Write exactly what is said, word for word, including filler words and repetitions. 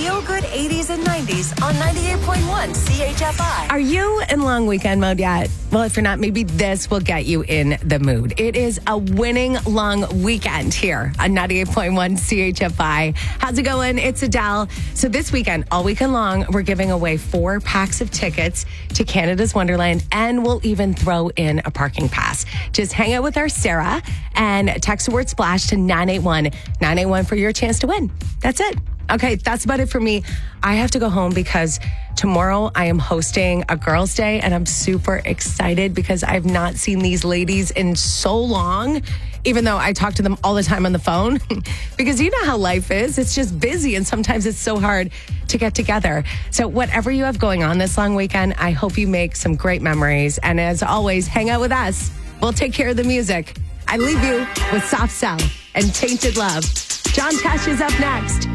feel-good eighties and nineties on ninety-eight point one C H F I. Are you in long weekend mode yet? Well, if you're not, maybe this will get you in the mood. It is a winning long weekend here on ninety-eight point one C H F I. How's it going? It's Adele. So this weekend, all weekend long, we're giving away four packs of tickets to Canada's Wonderland, and we'll even throw in a parking pass. Just hang out with our Sarah and text the word SPLASH to nine eight one nine eight one for your chance to win. That's it. Okay, that's about it for me. I have to go home because tomorrow I am hosting a girls' day, and I'm super excited because I've not seen these ladies in so long, even though I talk to them all the time on the phone. Because you know how life is. It's just busy, and sometimes it's so hard to get together. So whatever you have going on this long weekend, I hope you make some great memories. And as always, hang out with us. We'll take care of the music. I leave you with Soft Cell and Tainted Love. John Tesh is up next.